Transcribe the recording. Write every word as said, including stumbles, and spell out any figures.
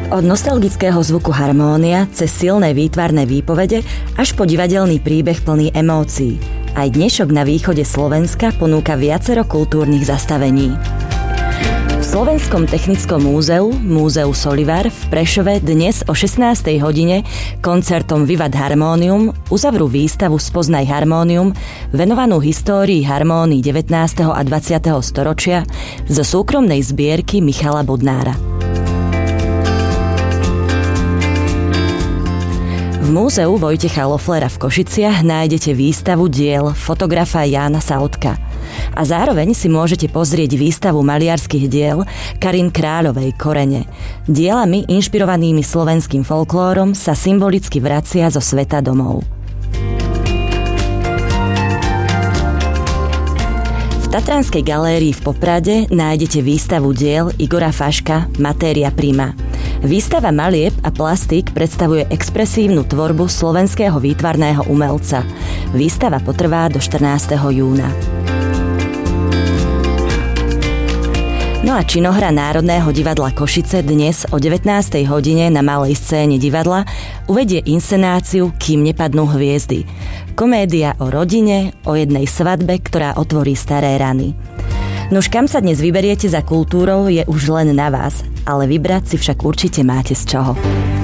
Od nostalgického zvuku harmónia cez silné výtvarné výpovede až po divadelný príbeh plný emócií. Aj dnešok na východe Slovenska ponúka viacero kultúrnych zastavení. V Slovenskom technickom múzeu, Múzeu Solivar v Prešove dnes o šestnástej hodine koncertom Vivat Harmonium uzavrú výstavu Spoznaj harmónium venovanú histórii harmónií devätnásteho a dvadsiateho storočia zo súkromnej zbierky Michala Bodnára. V múzeu Vojtecha Loflera v Košiciach nájdete výstavu diel fotografa Jána Sautka. A zároveň si môžete pozrieť výstavu maliarských diel Karin Kráľovej Korene. Dielami inšpirovanými slovenským folklórom sa symbolicky vracia zo sveta domov. V Tatranskej galérii v Poprade nájdete výstavu diel Igora Faška Matéria prima. Výstava malieb a plastík predstavuje expresívnu tvorbu slovenského výtvarného umelca. Výstava potrvá do štrnásteho júna. No a činohra Národného divadla Košice dnes o devätnástej hodine na malej scéne divadla uvedie inscenáciu Kým nepadnú hviezdy. Komédia o rodine, o jednej svadbe, ktorá otvorí staré rany. Nuž kam sa dnes vyberiete za kultúrou je už len na vás, ale vybrať si však určite máte z čoho.